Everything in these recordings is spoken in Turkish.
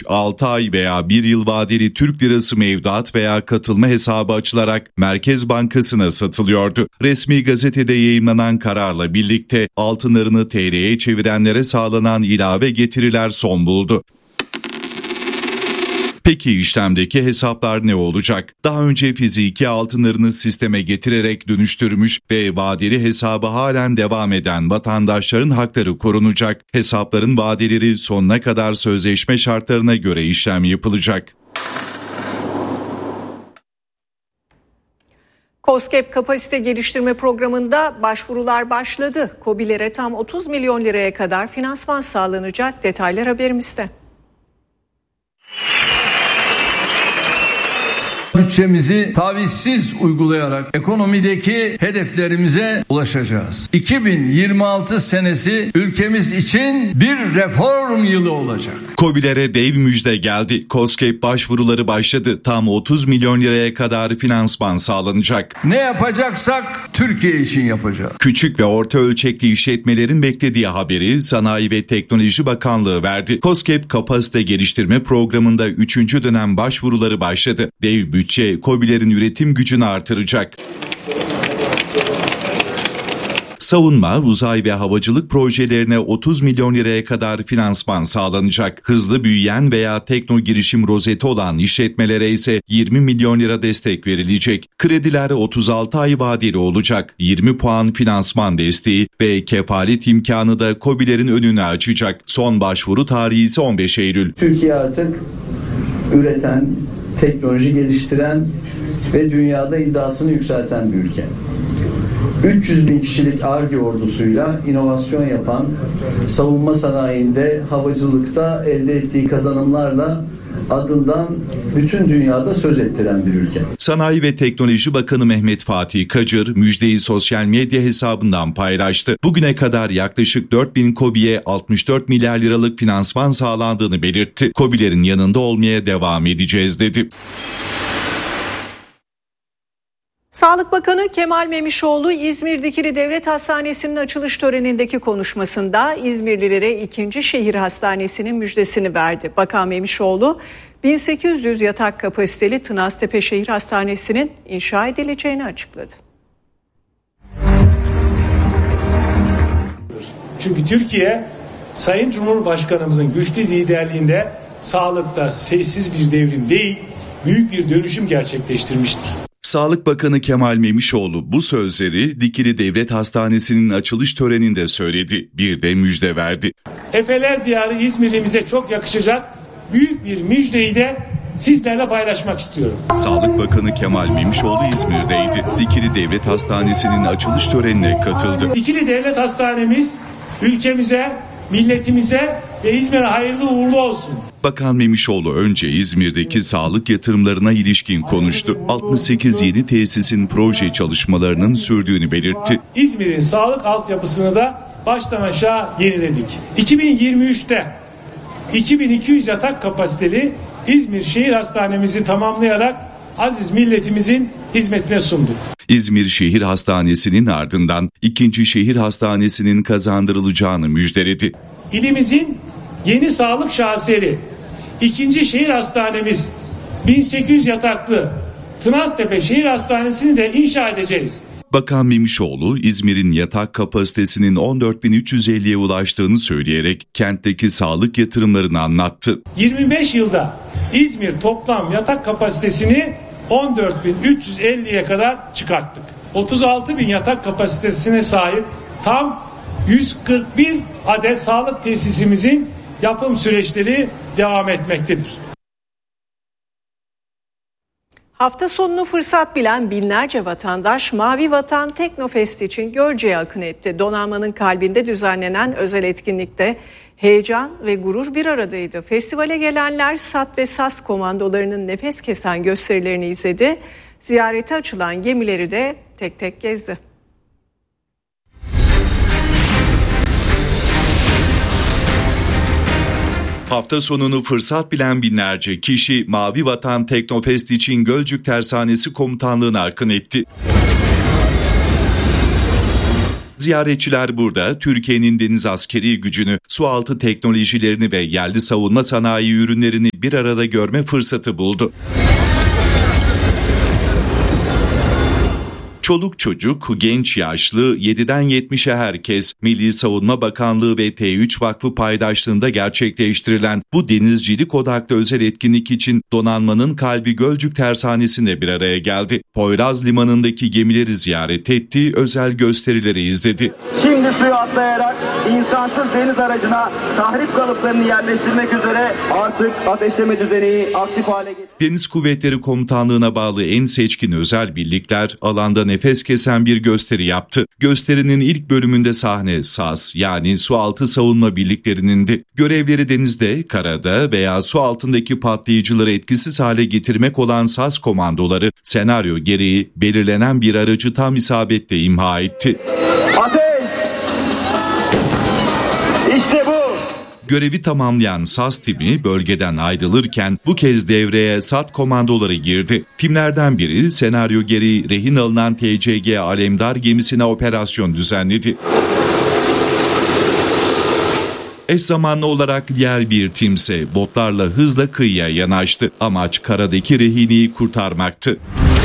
3, 6 ay veya 1 yıl vadeli Türk lirası mevduat veya katılma hesabı açılarak Merkez Bankası'na satılıyordu. Resmi gazetede yayımlanan kararla birlikte altınlarını TL'ye çevirenlere sağlanan ilave getiriler son buldu. Peki işlemdeki hesaplar ne olacak? Daha önce fiziki altınlarını sisteme getirerek dönüştürmüş ve vadeli hesabı halen devam eden vatandaşların hakları korunacak. Hesapların vadeleri sonuna kadar sözleşme şartlarına göre işlem yapılacak. KOSGEB kapasite geliştirme programında başvurular başladı. KOBİ'lere tam 30 milyon liraya kadar finansman sağlanacak. Detaylar haberimizde. Bütçemizi tavizsiz uygulayarak ekonomideki hedeflerimize ulaşacağız. 2026 senesi ülkemiz için bir reform yılı olacak. KOBİ'lere dev müjde geldi. KOSGEB başvuruları başladı. Tam 30 milyon liraya kadar finansman sağlanacak. Ne yapacaksak Türkiye için yapacağız. Küçük ve orta ölçekli işletmelerin beklediği haberi Sanayi ve Teknoloji Bakanlığı verdi. KOSGEB kapasite geliştirme programında 3. dönem başvuruları başladı. Dev bütçe KOBİ'lerin üretim gücünü artıracak. Savunma, uzay ve havacılık projelerine 30 milyon liraya kadar finansman sağlanacak. Hızlı büyüyen veya tekno girişim rozeti olan işletmelere ise 20 milyon lira destek verilecek. Krediler 36 ay vadeli olacak. 20 puan finansman desteği ve kefalet imkanı da KOBİ'lerin önünü açacak. Son başvuru tarihi ise 15 Eylül. Türkiye artık üreten, teknoloji geliştiren ve dünyada iddiasını yükselten bir ülke. 300 bin kişilik Ar-Ge ordusuyla inovasyon yapan, savunma sanayinde, havacılıkta elde ettiği kazanımlarla adından bütün dünyada söz ettiren bir ülke. Sanayi ve Teknoloji Bakanı Mehmet Fatih Kacır müjdeyi sosyal medya hesabından paylaştı. Bugüne kadar yaklaşık 4000 KOBİ'ye 64 milyar liralık finansman sağlandığını belirtti. KOBİ'lerin yanında olmaya devam edeceğiz dedi. Sağlık Bakanı Kemal Memişoğlu İzmir Dikili Devlet Hastanesi'nin açılış törenindeki konuşmasında İzmirlilere 2. Şehir Hastanesi'nin müjdesini verdi. Bakan Memişoğlu 1800 yatak kapasiteli Tınaztepe Şehir Hastanesi'nin inşa edileceğini açıkladı. Çünkü Türkiye Sayın Cumhurbaşkanımızın güçlü liderliğinde sağlıkta sessiz bir devrim değil, büyük bir dönüşüm gerçekleştirmiştir. Sağlık Bakanı Kemal Memişoğlu bu sözleri Dikili Devlet Hastanesi'nin açılış töreninde söyledi. Bir de müjde verdi. Efeler diyarı İzmir'imize çok yakışacak büyük bir müjdeyi de sizlerle paylaşmak istiyorum. Sağlık Bakanı Kemal Memişoğlu İzmir'deydi. Dikili Devlet Hastanesi'nin açılış törenine katıldı. Dikili Devlet Hastanemiz ülkemize, milletimize ve İzmir'e hayırlı uğurlu olsun. Bakan Memişoğlu önce İzmir'deki sağlık yatırımlarına ilişkin konuştu. 68 yeni tesisin proje çalışmalarının sürdüğünü belirtti. İzmir'in sağlık altyapısını da baştan aşağı yeniledik. 2023'te 2200 yatak kapasiteli İzmir Şehir Hastanemizi tamamlayarak aziz milletimizin hizmetine sunduk. İzmir Şehir Hastanesi'nin ardından 2. Şehir Hastanesi'nin kazandırılacağını müjdeledi. İlimizin yeni sağlık şaheseri 2. Şehir Hastanemiz 1800 yataklı Tınaztepe Şehir Hastanesi'ni de inşa edeceğiz. Bakan Memişoğlu, İzmir'in yatak kapasitesinin 14.350'ye ulaştığını söyleyerek kentteki sağlık yatırımlarını anlattı. 25 yılda İzmir toplam yatak kapasitesini 14.350'ye kadar çıkarttık. 36.000 yatak kapasitesine sahip tam 141 adet sağlık tesisimizin yapım süreçleri devam etmektedir. Hafta sonunu fırsat bilen binlerce vatandaş Mavi Vatan Teknofest için Gölce'ye akın etti. Donanmanın kalbinde düzenlenen özel etkinlikte heyecan ve gurur bir aradaydı. Festivale gelenler SAT ve SAS komandolarının nefes kesen gösterilerini izledi. Ziyarete açılan gemileri de tek tek gezdi. Hafta sonunu fırsat bilen binlerce kişi Mavi Vatan Teknofest için Gölcük Tersanesi Komutanlığı'na akın etti. Ziyaretçiler burada Türkiye'nin deniz askeri gücünü, sualtı teknolojilerini ve yerli savunma sanayi ürünlerini bir arada görme fırsatı buldu. Çoluk çocuk, genç yaşlı, 7'den 70'e herkes, Milli Savunma Bakanlığı ve T3 Vakfı paydaşlığında gerçekleştirilen bu denizcilik odaklı özel etkinlik için donanmanın kalbi Gölcük Tersanesi'nde bir araya geldi. Poyraz Limanı'ndaki gemileri ziyaret etti, özel gösterileri izledi. Şimdi suya atlayarak insansız deniz aracına tahrip kalıplarını yerleştirmek üzere artık ateşleme düzeneği aktif hale getirdi. Deniz Kuvvetleri Komutanlığı'na bağlı en seçkin özel birlikler alanda nefes kesen bir gösteri yaptı. Gösterinin ilk bölümünde sahne SAS yani sualtı savunma birliklerinin görevleri denizde, karada veya su altındaki patlayıcıları etkisiz hale getirmek olan SAS komandoları senaryo gereği belirlenen bir aracı tam isabetle imha etti. Ateş! İşte bu! Görevi tamamlayan SAS timi bölgeden ayrılırken bu kez devreye SAT komandoları girdi. Timlerden biri senaryo gereği rehin alınan TCG Alemdar gemisine operasyon düzenledi. Eş zamanlı olarak diğer bir timse botlarla hızla kıyıya yanaştı. Amaç karadaki rehineyi kurtarmaktı.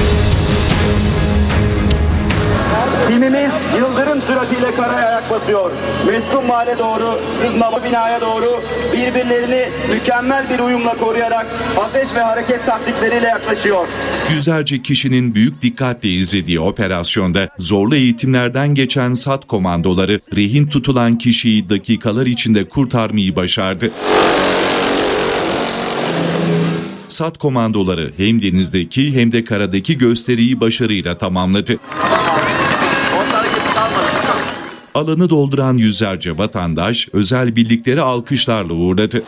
Timimiz yıldırım süratiyle karaya ayak basıyor. Meskun mahalle doğru, sızmalı binaya doğru birbirlerini mükemmel bir uyumla koruyarak ateş ve hareket taktikleriyle yaklaşıyor. Yüzlerce kişinin büyük dikkatle izlediği operasyonda zorlu eğitimlerden geçen SAT komandoları rehin tutulan kişiyi dakikalar içinde kurtarmayı başardı. SAT komandoları hem denizdeki hem de karadaki gösteriyi başarıyla tamamladı. Alanı dolduran yüzlerce vatandaş özel birlikleri alkışlarla uğurladı.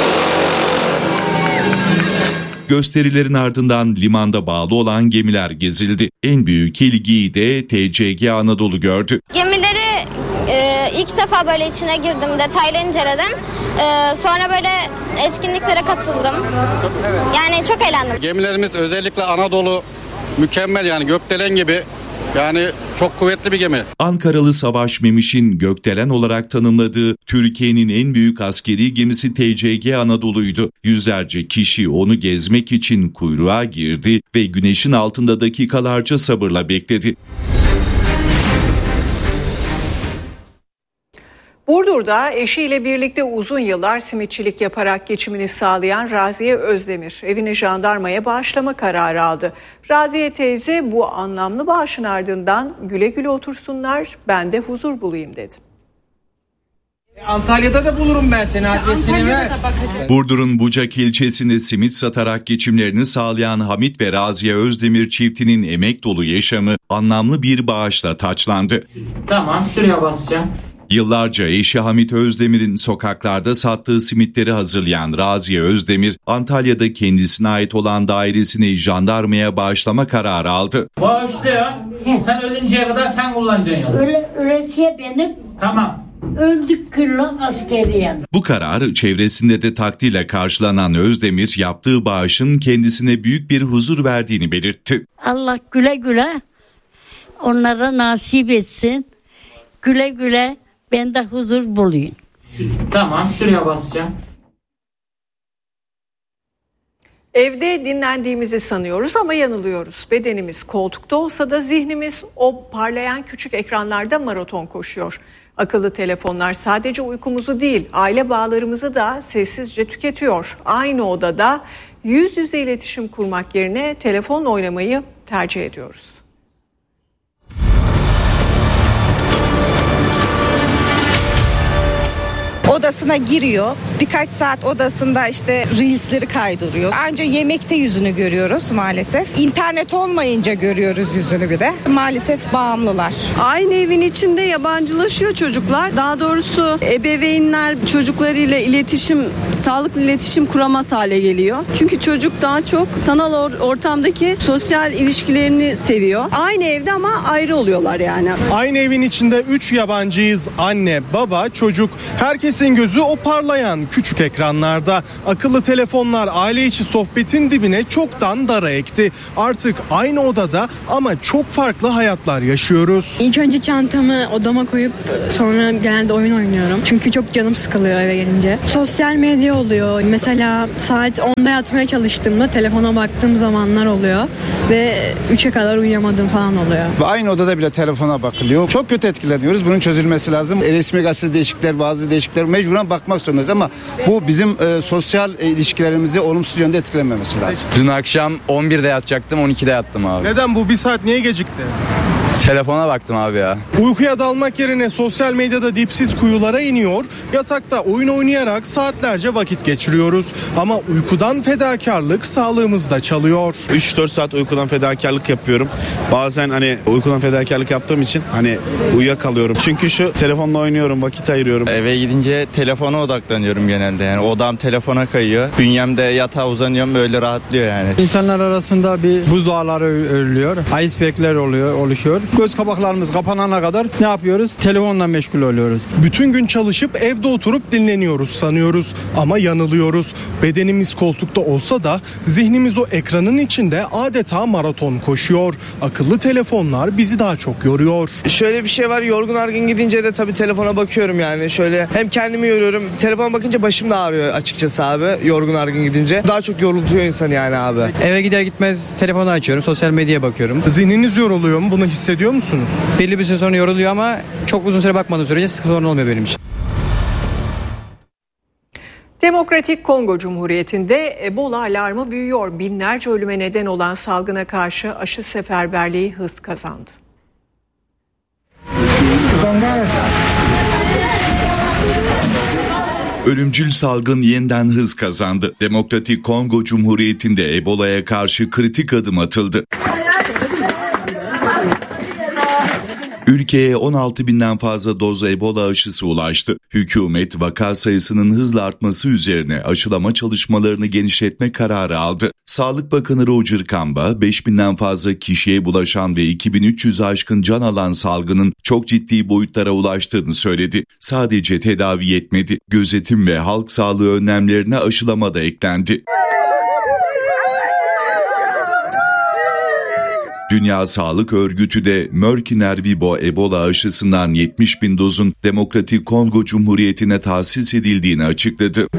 Gösterilerin ardından limanda bağlı olan gemiler gezildi. En büyük ilgiyi de TCG Anadolu gördü. Gemileri ilk defa böyle içine girdim, detaylı inceledim. Sonra böyle etkinliklere katıldım. Yani çok eğlendim. Gemilerimiz özellikle Anadolu mükemmel, yani gökdelen gibi. Yani çok kuvvetli bir gemi. Ankaralı Savaş Memiş'in gökdelen olarak tanımladığı Türkiye'nin en büyük askeri gemisi TCG Anadolu'ydu. Yüzlerce kişi onu gezmek için kuyruğa girdi ve güneşin altında dakikalarca sabırla bekledi. Burdur'da eşiyle birlikte uzun yıllar simitçilik yaparak geçimini sağlayan Raziye Özdemir evini jandarmaya bağışlama kararı aldı. Raziye teyze bu anlamlı bağışın ardından güle güle otursunlar, ben de huzur bulayım dedi. Antalya'da da bulurum ben seni, adresini ver. Burdur'un Bucak ilçesinde simit satarak geçimlerini sağlayan Hamit ve Raziye Özdemir çiftinin emek dolu yaşamı anlamlı bir bağışla taçlandı. Tamam, şuraya basacağım. Yıllarca eşi Hamit Özdemir'in sokaklarda sattığı simitleri hazırlayan Raziye Özdemir, Antalya'da kendisine ait olan dairesini jandarmaya bağışlama kararı aldı. Bağışla ya. Sen ölünceye kadar sen kullanacaksın ya. Ölesiye benim. Tamam. Öldük kırlı askeriyem. Bu karar çevresinde de takdirle karşılanan Özdemir, yaptığı bağışın kendisine büyük bir huzur verdiğini belirtti. Allah güle güle onlara nasip etsin. Güle güle ben de huzur bulayım. Tamam, şuraya basacağım. Evde dinlendiğimizi sanıyoruz ama yanılıyoruz. Bedenimiz koltukta olsa da zihnimiz o parlayan küçük ekranlarda maraton koşuyor. Akıllı telefonlar sadece uykumuzu değil, aile bağlarımızı da sessizce tüketiyor. Aynı odada yüz yüze iletişim kurmak yerine telefon oynamayı tercih ediyoruz. Odasına giriyor. Birkaç saat odasında işte reelsleri kaydırıyor. Anca yemekte yüzünü görüyoruz maalesef. İnternet olmayınca görüyoruz yüzünü bir de. Maalesef bağımlılar. Aynı evin içinde yabancılaşıyor çocuklar. Daha doğrusu ebeveynler çocuklarıyla sağlıklı iletişim kuramaz hale geliyor. Çünkü çocuk daha çok sanal ortamdaki sosyal ilişkilerini seviyor. Aynı evde ama ayrı oluyorlar yani. Aynı evin içinde 3 yabancıyız. Anne, baba, çocuk. Herkesin Herkesin gözü o parlayan küçük ekranlarda. Akıllı telefonlar aile içi sohbetin dibine çoktan dara ekti. Artık aynı odada ama çok farklı hayatlar yaşıyoruz. İlk önce çantamı odama koyup sonra genelde oyun oynuyorum. Çünkü çok canım sıkılıyor eve gelince. Sosyal medya oluyor. Mesela saat 10'da yatmaya çalıştığımda telefona baktığım zamanlar oluyor. Ve 3'e kadar uyuyamadım falan oluyor. Aynı odada bile telefona bakılıyor. Çok kötü etkileniyoruz. Bunun çözülmesi lazım. Resmi gazete değişiklikler, bazı değişiklikler mecburen bakmak zorundayız ama bu bizim sosyal ilişkilerimizi olumsuz yönde etkilememesi lazım. Dün akşam 11'de yatacaktım, 12'de yattım abi. Neden bu bir saat niye gecikti? Telefona baktım abi ya. Uykuya dalmak yerine sosyal medyada dipsiz kuyulara iniyor, yatakta oyun oynayarak saatlerce vakit geçiriyoruz. Ama uykudan fedakarlık sağlığımızda çalıyor. 3-4 saat uykudan fedakarlık yapıyorum. Bazen uykudan fedakarlık yaptığım için uyuyakalıyorum. Çünkü şu telefonla oynuyorum, vakit ayırıyorum. Eve gidince telefona odaklanıyorum genelde. Yani odam telefona kayıyor. Bünyemde yatağa uzanıyorum, böyle rahatlıyor yani. İnsanlar arasında bir buzdağları örülüyor. Iceberg'ler oluşuyor. Göz kapaklarımız kapanana kadar ne yapıyoruz? Telefonla meşgul oluyoruz. Bütün gün çalışıp evde oturup dinleniyoruz sanıyoruz ama yanılıyoruz. Bedenimiz koltukta olsa da zihnimiz o ekranın içinde adeta maraton koşuyor. Akıllı telefonlar bizi daha çok yoruyor. Şöyle bir şey var, yorgun argın gidince de tabii telefona bakıyorum yani. Şöyle hem kendimi yoruyorum. Telefona bakınca başım da ağrıyor açıkçası abi. Yorgun argın gidince. Daha çok yorultuyor insanı yani abi. Eve gider gitmez telefonu açıyorum. Sosyal medyaya bakıyorum. Zihniniz yoruluyor mu? Bunu hissediyor musunuz? Belli bir süre sonra yoruluyor ama çok uzun süre bakmadığım sürece sıkı sorun olmuyor benim için. Demokratik Kongo Cumhuriyeti'nde Ebola alarmı büyüyor. Binlerce ölüme neden olan salgına karşı aşı seferberliği hız kazandı. Ölümcül salgın yeniden hız kazandı. Demokratik Kongo Cumhuriyeti'nde Ebola'ya karşı kritik adım atıldı. Ülkeye 16 binden fazla doz Ebola aşısı ulaştı. Hükümet vaka sayısının hızla artması üzerine aşılama çalışmalarını genişletme kararı aldı. Sağlık Bakanı Roger Kamba, 5 binden fazla kişiye bulaşan ve 2300 aşkın can alan salgının çok ciddi boyutlara ulaştığını söyledi. Sadece tedavi yetmedi. Gözetim ve halk sağlığı önlemlerine aşılama da eklendi. Dünya Sağlık Örgütü de Merck-Nervibo Ebola aşısından 70 bin dozun Demokratik Kongo Cumhuriyeti'ne tahsis edildiğini açıkladı.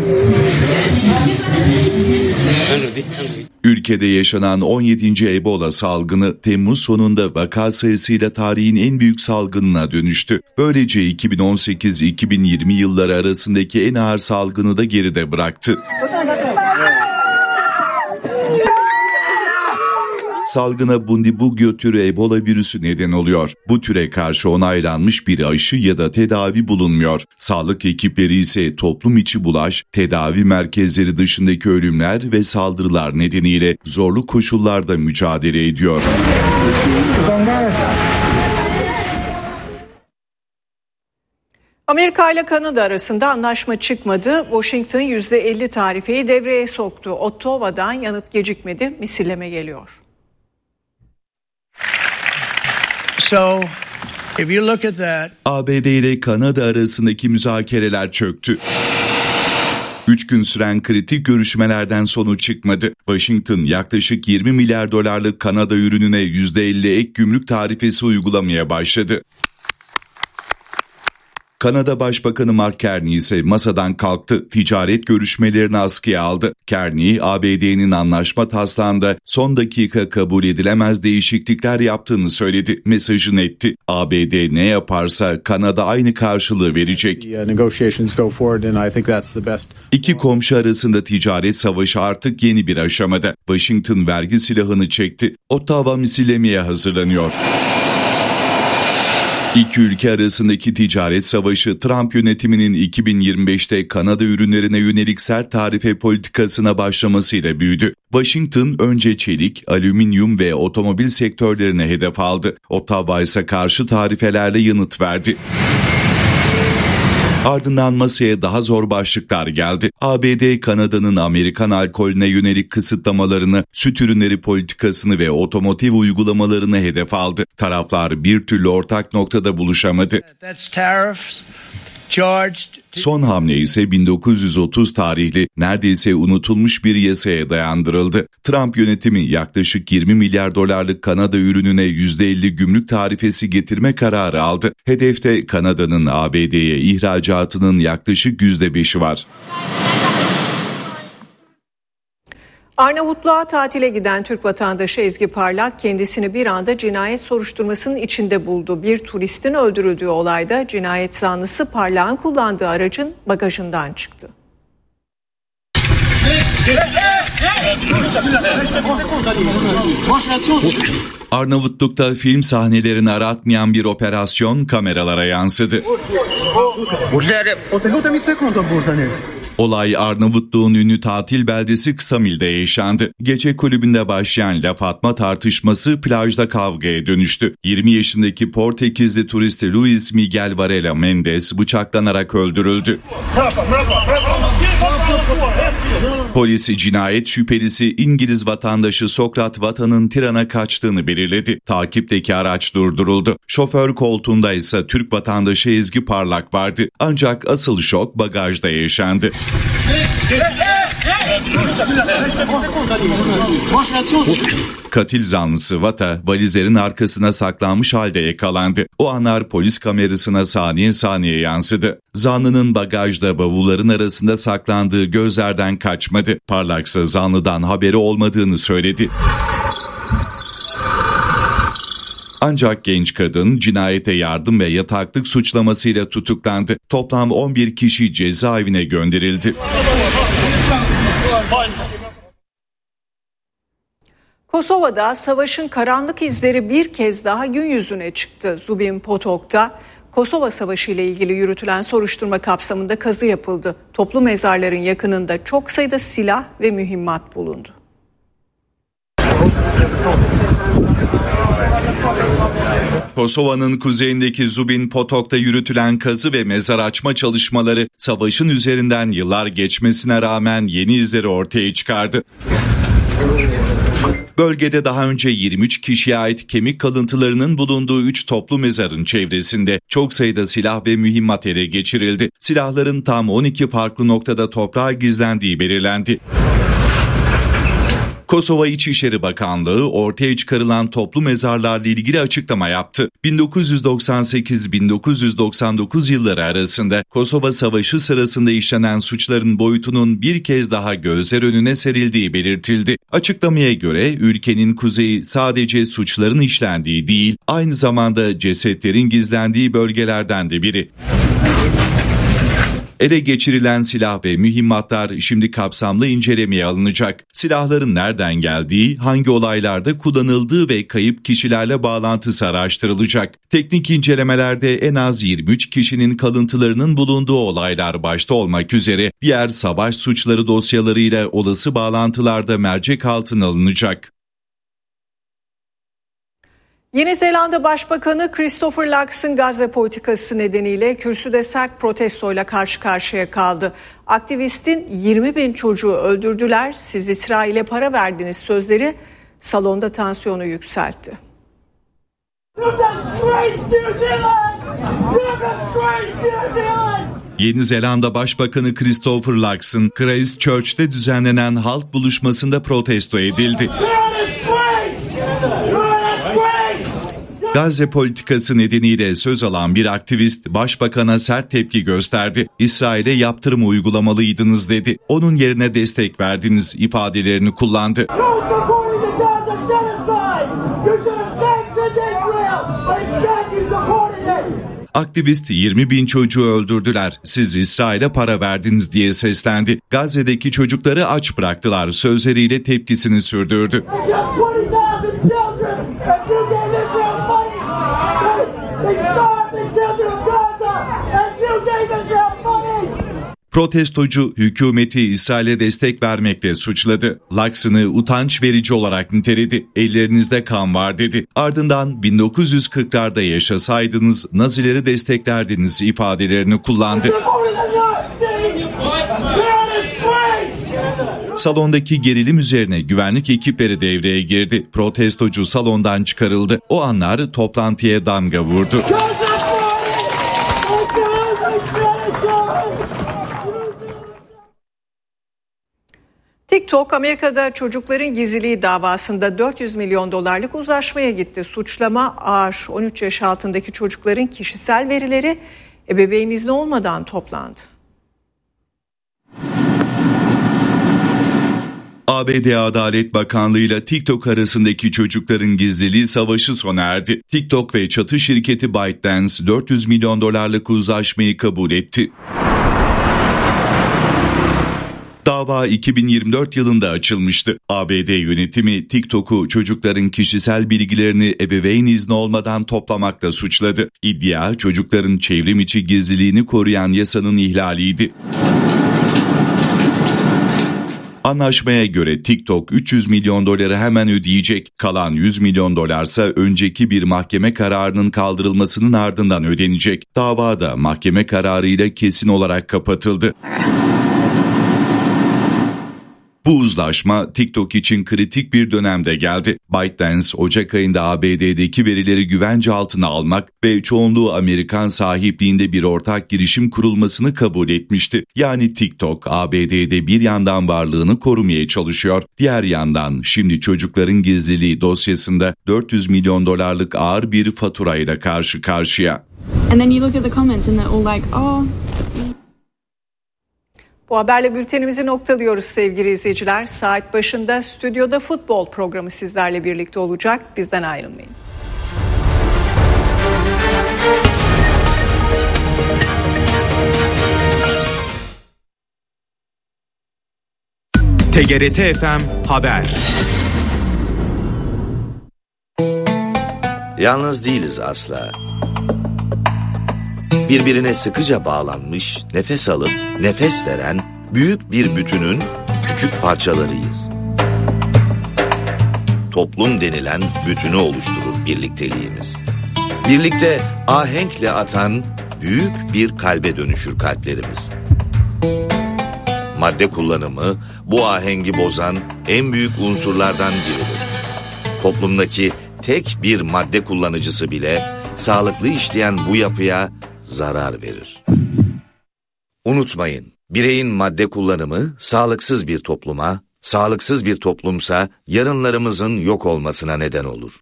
Ülkede yaşanan 17. Ebola salgını Temmuz sonunda vaka sayısıyla tarihin en büyük salgınına dönüştü. Böylece 2018-2020 yılları arasındaki en ağır salgını da geride bıraktı. Salgına Bundibugyo türü Ebola virüsü neden oluyor. Bu türe karşı onaylanmış bir aşı ya da tedavi bulunmuyor. Sağlık ekipleri ise toplum içi bulaş, tedavi merkezleri dışındaki ölümler ve saldırılar nedeniyle zorlu koşullarda mücadele ediyor. Amerika ile Kanada arasında anlaşma çıkmadı. Washington %50 tarifeyi devreye soktu. Ottawa'dan yanıt gecikmedi. Misilleme geliyor. ABD ile Kanada arasındaki müzakereler çöktü. 3 gün süren kritik görüşmelerden sonuç çıkmadı. Washington yaklaşık 20 milyar dolarlık Kanada ürününe %50 ek gümrük tarifesi uygulamaya başladı. Kanada Başbakanı Mark Carney ise masadan kalktı, ticaret görüşmelerini askıya aldı. Carney, ABD'nin anlaşma taslağında son dakika kabul edilemez değişiklikler yaptığını söyledi, mesajını etti. ABD ne yaparsa Kanada aynı karşılığı verecek. İki komşu arasında ticaret savaşı artık yeni bir aşamada. Washington vergi silahını çekti. Ottawa misillemeye hazırlanıyor. İki ülke arasındaki ticaret savaşı Trump yönetiminin 2025'te Kanada ürünlerine yönelik sert tarife politikasına başlamasıyla büyüdü. Washington önce çelik, alüminyum ve otomobil sektörlerine hedef aldı. Ottawa ise karşı tarifelerle yanıt verdi. Ardından masaya daha zor başlıklar geldi. ABD, Kanada'nın Amerikan alkolüne yönelik kısıtlamalarını, süt ürünleri politikasını ve otomotiv uygulamalarını hedef aldı. Taraflar bir türlü ortak noktada buluşamadı. Son hamle ise 1930 tarihli neredeyse unutulmuş bir yasaya dayandırıldı. Trump yönetimi yaklaşık 20 milyar dolarlık Kanada ürününe %50 gümrük tarifesi getirme kararı aldı. Hedefte Kanada'nın ABD'ye ihracatının yaklaşık %5'i var. Arnavutluğa tatile giden Türk vatandaşı Ezgi Parlak kendisini bir anda cinayet soruşturmasının içinde buldu. Bir turistin öldürüldüğü olayda cinayet zanlısı Parlak'ın kullandığı aracın bagajından çıktı. Arnavutluk'ta film sahnelerini aratmayan bir operasyon kameralara yansıdı. Olay Arnavutluğun ünlü tatil beldesi Ksamil'de yaşandı. Gece kulübünde başlayan laf atma tartışması plajda kavgaya dönüştü. 20 yaşındaki Portekizli turisti Luis Miguel Varela Mendes bıçaklanarak öldürüldü. Polis cinayet şüphelisi İngiliz vatandaşı Sokrat Vatan'ın Tiran'a kaçtığını belirledi. Takipteki araç durduruldu. Şoför koltuğunda ise Türk vatandaşı Ezgi Parlak vardı. Ancak asıl şok bagajda yaşandı. Katil zanlısı Vata valizlerin arkasına saklanmış halde yakalandı. O anlar polis kamerasına saniye saniye yansıdı. Zanlının bagajda bavulların arasında saklandığı gözlerden kaçmadı. Parlaksa zanlıdan haberi olmadığını söyledi. Ancak genç kadın cinayete yardım ve yataklık suçlamasıyla tutuklandı. Toplam 11 kişi cezaevine gönderildi. Kosova'da savaşın karanlık izleri bir kez daha gün yüzüne çıktı. Zubin Potok'ta Kosova Savaşı ile ilgili yürütülen soruşturma kapsamında kazı yapıldı. Toplu mezarların yakınında çok sayıda silah ve mühimmat bulundu. Kosova'nın kuzeyindeki Zubin Potok'ta yürütülen kazı ve mezar açma çalışmaları savaşın üzerinden yıllar geçmesine rağmen yeni izleri ortaya çıkardı. Bölgede daha önce 23 kişiye ait kemik kalıntılarının bulunduğu 3 toplu mezarın çevresinde çok sayıda silah ve mühimmat ele geçirildi. Silahların tam 12 farklı noktada toprağa gizlendiği belirlendi. Kosova İçişleri Bakanlığı ortaya çıkarılan toplu mezarlarla ilgili açıklama yaptı. 1998-1999 yılları arasında Kosova Savaşı sırasında işlenen suçların boyutunun bir kez daha gözler önüne serildiği belirtildi. Açıklamaya göre ülkenin kuzeyi sadece suçların işlendiği değil, aynı zamanda cesetlerin gizlendiği bölgelerden de biri. Ele geçirilen silah ve mühimmatlar şimdi kapsamlı incelemeye alınacak. Silahların nereden geldiği, hangi olaylarda kullanıldığı ve kayıp kişilerle bağlantısı araştırılacak. Teknik incelemelerde en az 23 kişinin kalıntılarının bulunduğu olaylar başta olmak üzere diğer savaş suçları dosyalarıyla olası bağlantılarda mercek altına alınacak. Yeni Zelanda Başbakanı Christopher Luxon Gazze politikası nedeniyle kürsüde sert protestoyla karşı karşıya kaldı. Aktivistin 20.000 çocuğu öldürdüler, siz İsrail'e para verdiniz sözleri salonda tansiyonu yükseltti. Yeni Zelanda Başbakanı Christopher Luxon, Christchurch'te düzenlenen halk buluşmasında protesto edildi. Gazze politikası nedeniyle söz alan bir aktivist başbakana sert tepki gösterdi. İsrail'e yaptırım uygulamalıydınız dedi. Onun yerine destek verdiniz ifadelerini kullandı. Aktivist 20.000 çocuğu öldürdüler, siz İsrail'e para verdiniz diye seslendi. Gazze'deki çocukları aç bıraktılar sözleriyle tepkisini sürdürdü. Protestocu hükümeti İsrail'e destek vermekle suçladı. Luxon'ı utanç verici olarak niteledi. Ellerinizde kan var dedi. Ardından 1940'larda yaşasaydınız Nazileri desteklerdiniz ifadelerini kullandı. Salondaki gerilim üzerine güvenlik ekipleri devreye girdi. Protestocu salondan çıkarıldı. O anlar toplantıya damga vurdu. TikTok, Amerika'da çocukların gizliliği davasında 400 milyon dolarlık uzlaşmaya gitti. Suçlama ağır. 13 yaş altındaki çocukların kişisel verileri ebeveyn izni olmadan toplandı. ABD Adalet Bakanlığı ile TikTok arasındaki çocukların gizliliği savaşı sona erdi. TikTok ve çatı şirketi ByteDance 400 milyon dolarlık uzlaşmayı kabul etti. Dava 2024 yılında açılmıştı. ABD yönetimi TikTok'u çocukların kişisel bilgilerini ebeveyn izni olmadan toplamakla suçladı. İddia çocukların çevrim içi gizliliğini koruyan yasanın ihlaliydi. Anlaşmaya göre TikTok 300 milyon doları hemen ödeyecek. Kalan 100 milyon dolarsa önceki bir mahkeme kararının kaldırılmasının ardından ödenecek. Dava da mahkeme kararıyla kesin olarak kapatıldı. Bu uzlaşma TikTok için kritik bir dönemde geldi. ByteDance, Ocak ayında ABD'deki verileri güvence altına almak ve çoğunluğu Amerikan sahipliğinde bir ortak girişim kurulmasını kabul etmişti. Yani TikTok, ABD'de bir yandan varlığını korumaya çalışıyor, diğer yandan şimdi çocukların gizliliği dosyasında 400 milyon dolarlık ağır bir faturayla karşı karşıya. And then you look at the comments and they're all like, oh... Bu haberle bültenimizi noktalıyoruz sevgili izleyiciler. Saat başında Stüdyoda Futbol programı sizlerle birlikte olacak. Bizden ayrılmayın. TGRT FM Haber. Yalnız değiliz asla. Birbirine sıkıca bağlanmış, nefes alıp nefes veren büyük bir bütünün küçük parçalarıyız. Toplum denilen bütünü oluşturur birlikteliğimiz. Birlikte ahenkle atan büyük bir kalbe dönüşür kalplerimiz. Madde kullanımı bu ahengi bozan en büyük unsurlardan biridir. Toplumdaki tek bir madde kullanıcısı bile sağlıklı işleyen bu yapıya zarar verir. Unutmayın, bireyin madde kullanımı sağlıksız bir topluma, sağlıksız bir toplumsa yarınlarımızın yok olmasına neden olur.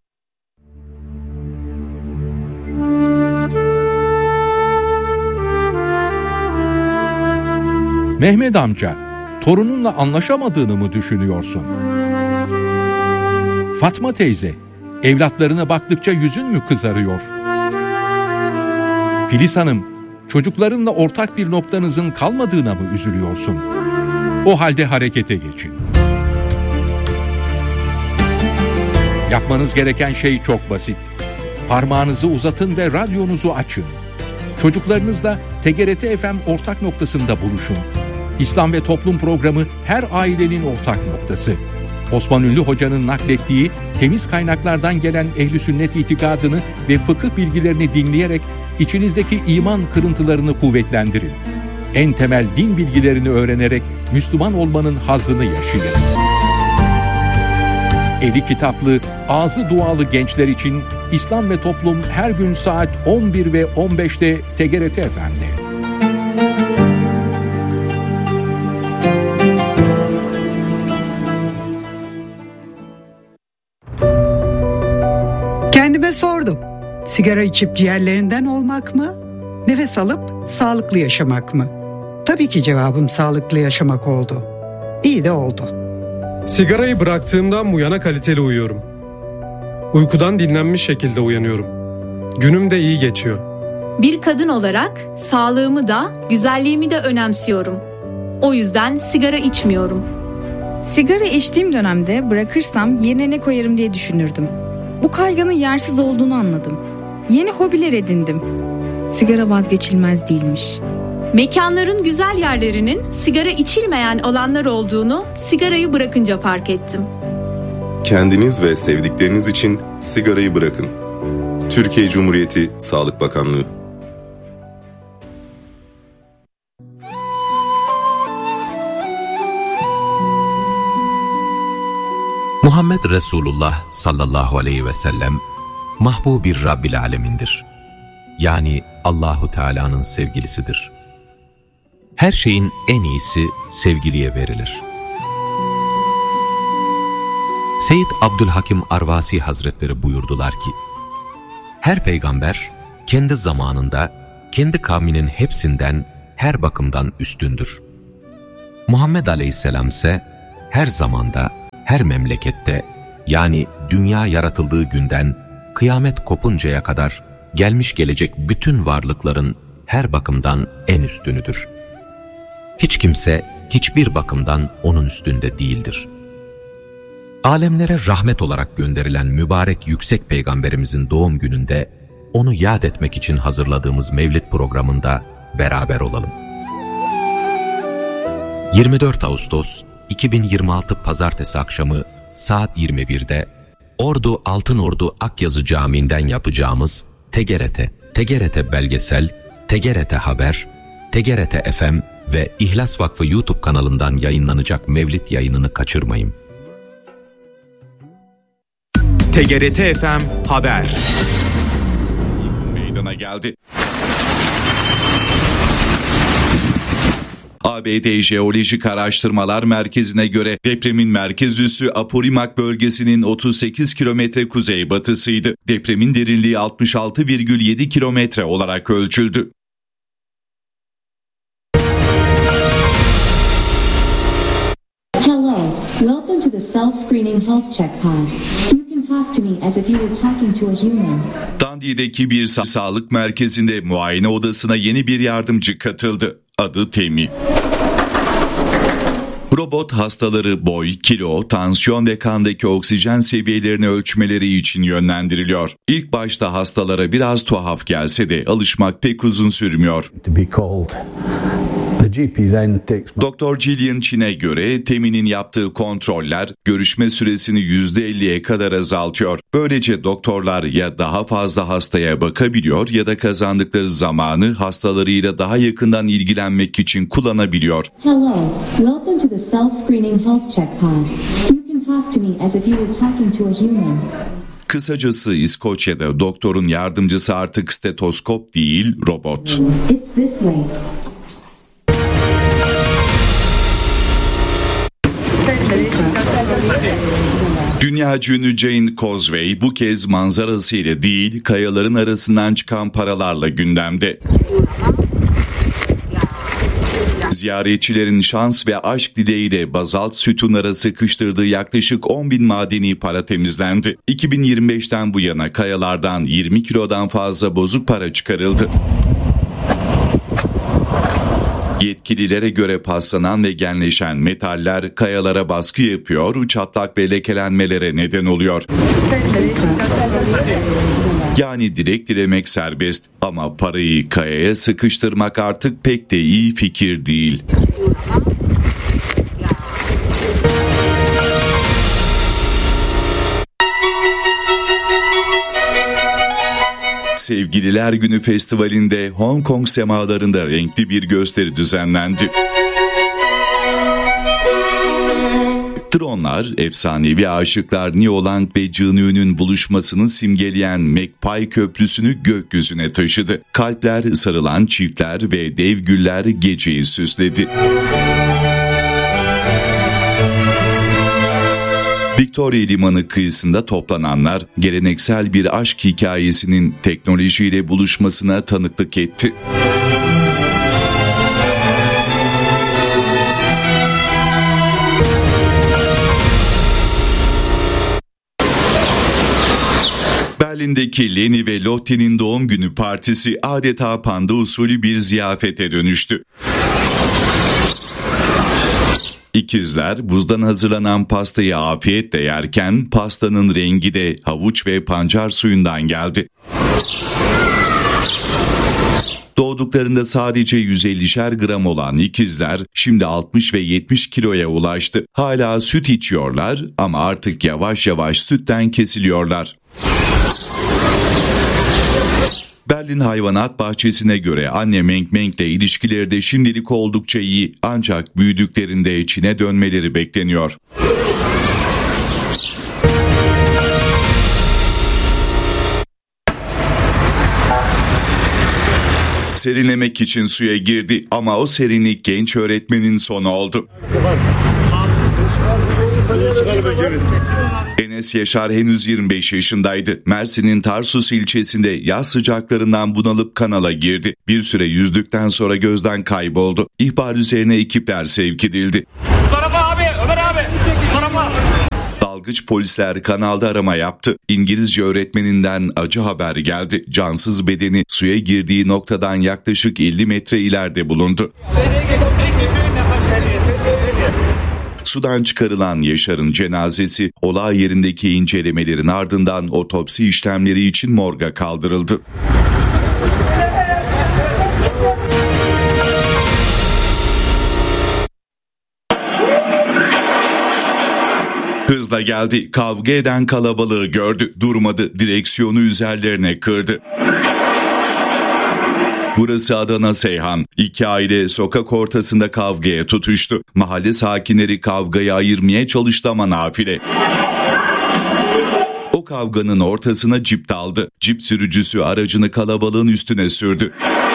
Mehmet amca, torununla anlaşamadığını mı düşünüyorsun? Fatma teyze, evlatlarına baktıkça yüzün mü kızarıyor? Filiz Hanım, çocuklarınla ortak bir noktanızın kalmadığına mı üzülüyorsun? O halde harekete geçin. Yapmanız gereken şey çok basit. Parmağınızı uzatın ve radyonuzu açın. Çocuklarınızla TGRT FM ortak noktasında buluşun. İslam ve Toplum programı her ailenin ortak noktası. Osman Ünlü Hoca'nın naklettiği temiz kaynaklardan gelen ehl-i sünnet itikadını ve fıkıh bilgilerini dinleyerek içinizdeki iman kırıntılarını kuvvetlendirin. En temel din bilgilerini öğrenerek Müslüman olmanın hazzını yaşayın. Eli kitaplı, ağzı dualı gençler için İslam ve Toplum her gün saat 11 ve 15'te TGRT FM'de. Kendime sordum. Sigara içip ciğerlerinden olmak mı? Nefes alıp sağlıklı yaşamak mı? Tabii ki cevabım sağlıklı yaşamak oldu. İyi de oldu. Sigarayı bıraktığımdan bu yana kaliteli uyuyorum. Uykudan dinlenmiş şekilde uyanıyorum. Günüm de iyi geçiyor. Bir kadın olarak sağlığımı da güzelliğimi de önemsiyorum. O yüzden sigara içmiyorum. Sigara içtiğim dönemde bırakırsam yerine ne koyarım diye düşünürdüm. Bu kaygının yersiz olduğunu anladım. Yeni hobiler edindim. Sigara vazgeçilmez değilmiş. Mekanların güzel yerlerinin sigara içilmeyen alanlar olduğunu sigarayı bırakınca fark ettim. Kendiniz ve sevdikleriniz için sigarayı bırakın. Türkiye Cumhuriyeti Sağlık Bakanlığı. Muhammed Resulullah sallallahu aleyhi ve sellem mahbubi Rabbil Alemin'dir. Yani Allahu Teala'nın sevgilisidir. Her şeyin en iyisi sevgiliye verilir. Seyyid Abdülhakim Arvasi Hazretleri buyurdular ki, her peygamber kendi zamanında, kendi kavminin hepsinden her bakımdan üstündür. Muhammed Aleyhisselam ise her zamanda, her memlekette, yani dünya yaratıldığı günden kıyamet kopuncaya kadar gelmiş gelecek bütün varlıkların her bakımdan en üstünüdür. Hiç kimse hiçbir bakımdan onun üstünde değildir. Alemlere rahmet olarak gönderilen mübarek yüksek peygamberimizin doğum gününde onu yad etmek için hazırladığımız Mevlid programında beraber olalım. 24 Ağustos 2026 Pazartesi akşamı saat 21'de Ordu Altınordu Akyazı Camii'nden yapacağımız TGRT Belgesel, TGRT Haber, TGRT FM ve İhlas Vakfı YouTube kanalından yayınlanacak Mevlid yayınını kaçırmayın. TGRT FM Haber meydana geldi. ABD Jeolojik Araştırmalar Merkezi'ne göre depremin merkez üssü Apurimac bölgesinin 38 kilometre kuzeybatısıydı. Depremin derinliği 66,7 kilometre olarak ölçüldü. Hello, welcome to the self-screening health check pod. You can talk to me as if you were talking to a human. Dundee'deki bir sağlık merkezinde muayene odasına yeni bir yardımcı katıldı. Adı Temi. Robot hastaları boy, kilo, tansiyon ve kandaki oksijen seviyelerini ölçmeleri için yönlendiriliyor. İlk başta hastalara biraz tuhaf gelse de alışmak pek uzun sürmüyor. Dr. Gillian Chin'e göre Temi'nin yaptığı kontroller görüşme süresini %50'ye kadar azaltıyor. Böylece doktorlar ya daha fazla hastaya bakabiliyor ya da kazandıkları zamanı hastalarıyla daha yakından ilgilenmek için kullanabiliyor. Hello, welcome to the self-screening health check pod. You can talk to me as if you were talking to a human. Kısacası İskoçya'da doktorun yardımcısı artık stetoskop değil, robot. It's this way. Dünyaca ünlü Jane Causeway bu kez manzarasıyla değil, kayaların arasından çıkan paralarla gündemde. Ziyaretçilerin şans ve aşk dileğiyle bazalt sütunlara sıkıştırdığı yaklaşık 10.000 madeni para temizlendi. 2025'ten bu yana kayalardan 20 kilodan fazla bozuk para çıkarıldı. Yetkililere göre paslanan ve genleşen metaller kayalara baskı yapıyor, çatlak ve lekelenmelere neden oluyor. Yani dilek dilemek serbest ama parayı kayaya sıkıştırmak artık pek de iyi fikir değil. Sevgililer Günü Festivali'nde Hong Kong semalarında renkli bir gösteri düzenlendi. Dronlar, efsanevi aşıklar Neolang ve Jin-Yu'nun buluşmasını simgeleyen Magpie Köprüsü'nü gökyüzüne taşıdı. Kalpler, sarılan çiftler ve dev güller geceyi süsledi. Victoria Limanı kıyısında toplananlar geleneksel bir aşk hikayesinin teknolojiyle buluşmasına tanıklık etti. Berlin'deki Leni ve Lotte'nin doğum günü partisi adeta panda usulü bir ziyafete dönüştü. İkizler buzdan hazırlanan pastayı afiyetle yerken pastanın rengi de havuç ve pancar suyundan geldi. Doğduklarında sadece 150'şer gram olan ikizler şimdi 60 ve 70 kiloya ulaştı. Hala süt içiyorlar ama artık yavaş yavaş sütten kesiliyorlar. Berlin Hayvanat Bahçesi'ne göre anne Meng-Meng'le ilişkileri de şimdilik oldukça iyi ancak büyüdüklerinde Çin'e dönmeleri bekleniyor. Serinlemek için suya girdi ama o serinlik genç öğretmenin sonu oldu. Enes Yaşar henüz 25 yaşındaydı. Mersin'in Tarsus ilçesinde yaz sıcaklarından bunalıp kanala girdi. Bir süre yüzdükten sonra gözden kayboldu. İhbar üzerine ekipler sevk edildi. Tarafa abi, Ömer abi, tarafa. Dalgıç polisler kanalda arama yaptı. İngilizce öğretmeninden acı haber geldi. Cansız bedeni suya girdiği noktadan yaklaşık 50 metre ileride bulundu. Sudan çıkarılan Yaşar'ın cenazesi olay yerindeki incelemelerin ardından otopsi işlemleri için morga kaldırıldı. Hızla geldi, kavga eden kalabalığı gördü, durmadı, direksiyonu üzerlerine kırdı. Burası Adana Seyhan. İki aile sokak ortasında kavgaya tutuştu. Mahalle sakinleri kavgayı ayırmaya çalıştı ama nafile. O kavganın ortasına cip daldı. Cip sürücüsü aracını kalabalığın üstüne sürdü.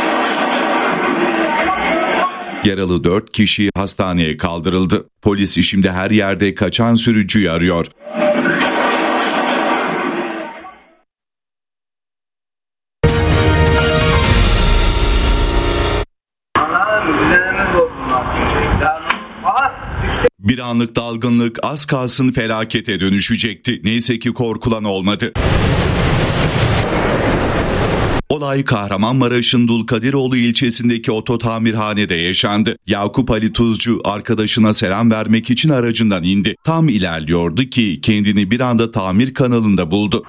Yaralı 4 kişi hastaneye kaldırıldı. Polis şimdi her yerde kaçan sürücüyü arıyor. Bir anlık dalgınlık az kalsın felakete dönüşecekti. Neyse ki korkulan olmadı. Olay Kahramanmaraş'ın Dulkadiroğlu ilçesindeki ototamirhanede yaşandı. Yakup Ali Tuzcu arkadaşına selam vermek için aracından indi. Tam ilerliyordu ki kendini bir anda tamir kanalında buldu.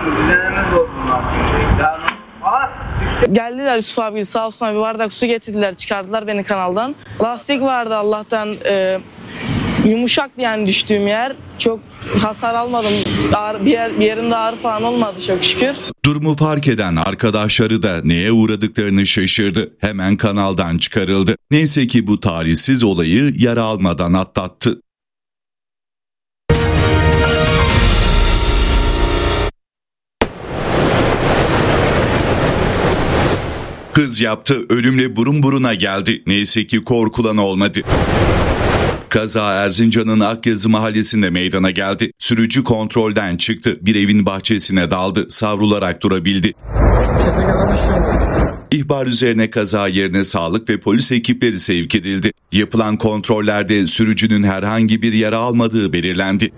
Geldiler Yusuf abi sağ olsun bir bardak su getirdiler, çıkardılar beni kanaldan. Lastik vardı Allah'tan, yumuşaktı yani düştüğüm yer. Çok hasar almadım. Bir yerimde ağrı falan olmadı çok şükür. Durumu fark eden arkadaşları da neye uğradıklarını şaşırdı. Hemen kanaldan çıkarıldı. Neyse ki bu talihsiz olayı yara almadan atlattı. Hız yaptı, ölümle burun buruna geldi. Neyse ki korkulan olmadı. Kaza Erzincan'ın Akyazı mahallesinde meydana geldi. Sürücü kontrolden çıktı. Bir evin bahçesine daldı. Savrularak durabildi. İhbar üzerine kaza yerine sağlık ve polis ekipleri sevk edildi. Yapılan kontrollerde sürücünün herhangi bir yara almadığı belirlendi.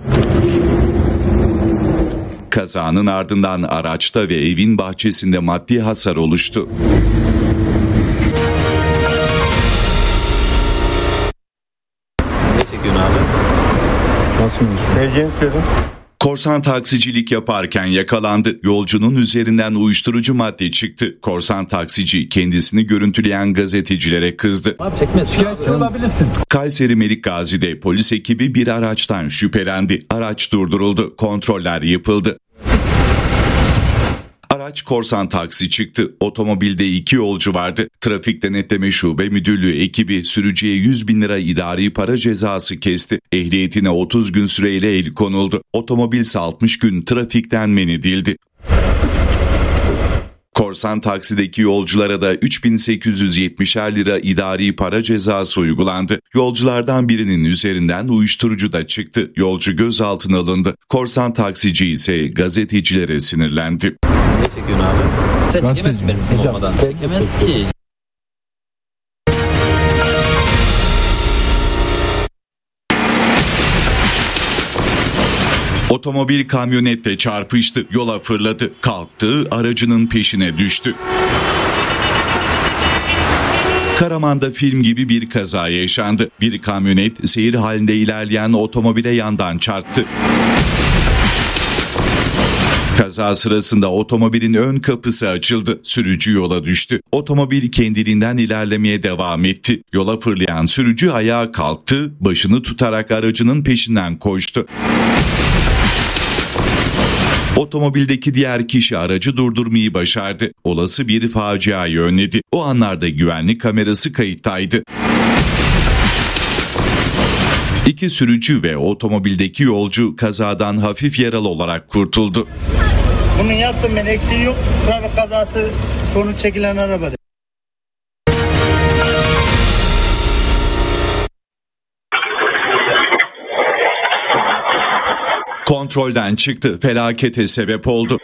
Kazanın ardından araçta ve evin bahçesinde maddi hasar oluştu. Korsan taksicilik yaparken yakalandı. Yolcunun üzerinden uyuşturucu madde çıktı. Korsan taksici kendisini görüntüleyen gazetecilere kızdı. Kayseri Melikgazi'de polis ekibi bir araçtan şüphelendi. Araç durduruldu. Kontroller yapıldı. Araç korsan taksi çıktı. Otomobilde 2 yolcu vardı. Trafik Denetleme Şube Müdürlüğü ekibi sürücüye 100.000 lira idari para cezası kesti. Ehliyetine 30 gün süreyle el konuldu. Otomobil ise 60 gün trafikten men edildi. Korsan taksideki yolculara da 3.870'er lira idari para cezası uygulandı. Yolculardan birinin üzerinden uyuşturucu da çıktı. Yolcu gözaltına alındı. Korsan taksici ise gazetecilere sinirlendi. Çekiyorsun abi. Sen çekemezsin benim isim olmadan. Çekemez ki. Otomobil kamyonetle çarpıştı, yola fırladı, kalktı, aracının peşine düştü. Karaman'da film gibi bir kaza yaşandı. Bir kamyonet seyir halinde ilerleyen otomobile yandan çarptı. Kaza sırasında otomobilin ön kapısı açıldı. Sürücü yola düştü. Otomobil kendiliğinden ilerlemeye devam etti. Yola fırlayan sürücü ayağa kalktı, başını tutarak aracının peşinden koştu. Otomobildeki diğer kişi aracı durdurmayı başardı. Olası bir faciayı önledi. O anlarda güvenlik kamerası kayıttaydı. 2 sürücü ve otomobildeki yolcu kazadan hafif yaralı olarak kurtuldu. Bunun yaptım ben, eksiği yok. Trafik kazası sonuç çekilen arabada. kontrolden çıktı, felakete sebep oldu.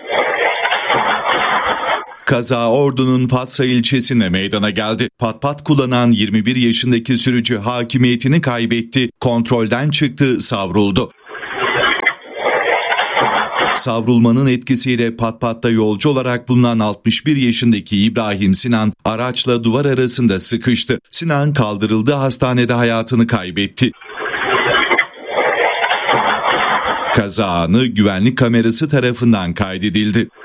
Kaza Ordu'nun Fatsa ilçesinde meydana geldi. Pat kullanan 21 yaşındaki sürücü hakimiyetini kaybetti, kontrolden çıktı, savruldu. Savrulmanın etkisiyle Pat'ta yolcu olarak bulunan 61 yaşındaki İbrahim Sinan araçla duvar arasında sıkıştı. Sinan kaldırıldı, hastanede hayatını kaybetti. Kaza anı güvenlik kamerası tarafından kaydedildi.